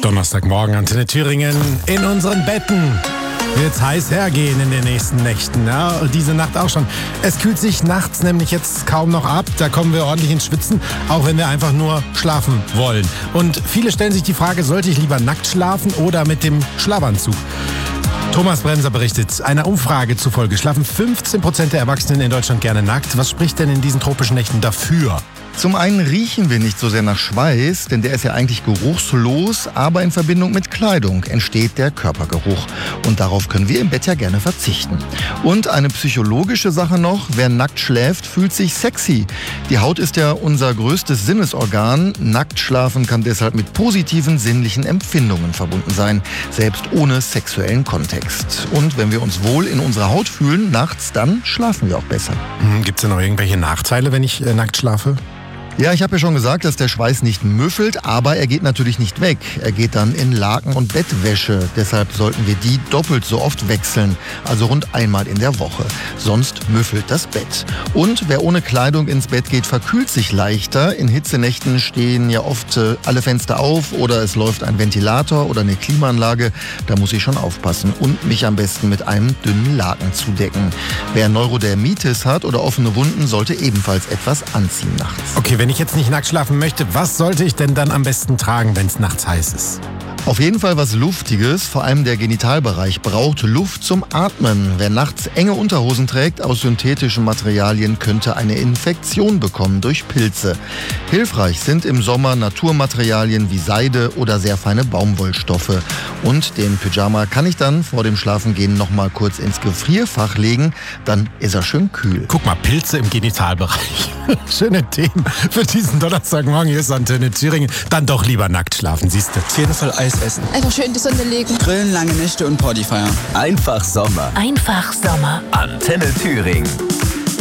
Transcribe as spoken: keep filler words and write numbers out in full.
Donnerstagmorgen, Antenne Thüringen. In unseren Betten wird es heiß hergehen in den nächsten Nächten. Ja, und diese Nacht auch schon. Es kühlt sich nachts nämlich jetzt kaum noch ab. Da kommen wir ordentlich ins Schwitzen, auch wenn wir einfach nur schlafen wollen. Und viele stellen sich die Frage, sollte ich lieber nackt schlafen oder mit dem Schlafanzug? Thomas Bremser berichtet, einer Umfrage zufolge schlafen fünfzehn Prozent der Erwachsenen in Deutschland gerne nackt. Was spricht denn in diesen tropischen Nächten dafür? Zum einen riechen wir nicht so sehr nach Schweiß, denn der ist ja eigentlich geruchslos, aber in Verbindung mit Kleidung entsteht der Körpergeruch. Und darauf können wir im Bett ja gerne verzichten. Und eine psychologische Sache noch, wer nackt schläft, fühlt sich sexy. Die Haut ist ja unser größtes Sinnesorgan. Nackt schlafen kann deshalb mit positiven sinnlichen Empfindungen verbunden sein, selbst ohne sexuellen Kontext. Und wenn wir uns wohl in unserer Haut fühlen, nachts, dann schlafen wir auch besser. Hm, Gibt es denn noch irgendwelche Nachteile, wenn ich äh, nackt schlafe? Ja, ich habe ja schon gesagt, dass der Schweiß nicht müffelt, aber er geht natürlich nicht weg. Er geht dann in Laken und Bettwäsche. Deshalb sollten wir die doppelt so oft wechseln, also rund einmal in der Woche. Sonst müffelt das Bett. Und wer ohne Kleidung ins Bett geht, verkühlt sich leichter. In Hitzenächten stehen ja oft äh, alle Fenster auf oder es läuft ein Ventilator oder eine Klimaanlage. Da muss ich schon aufpassen und mich am besten mit einem dünnen Laken zudecken. Wer Neurodermitis hat oder offene Wunden, sollte ebenfalls etwas anziehen nachts. Okay, wenn ich jetzt nicht nackt schlafen möchte, was sollte ich denn dann am besten tragen, wenn es nachts heiß ist? Auf jeden Fall was Luftiges, vor allem der Genitalbereich braucht Luft zum Atmen. Wer nachts enge Unterhosen trägt aus synthetischen Materialien, könnte eine Infektion bekommen durch Pilze. Hilfreich sind im Sommer Naturmaterialien wie Seide oder sehr feine Baumwollstoffe. Und den Pyjama kann ich dann vor dem Schlafengehen noch mal kurz ins Gefrierfach legen, dann ist er schön kühl. Guck mal, Pilze im Genitalbereich. Schöne Themen für diesen Donnerstagmorgen. Hier ist Antenne Thüringen. Dann doch lieber nackt schlafen, siehst du. Auf jeden Fall Eis essen. Einfach schön in die Sonne legen. Grillen, lange Nächte und Party feiern. Einfach Sommer. Einfach Sommer. Antenne Thüringen.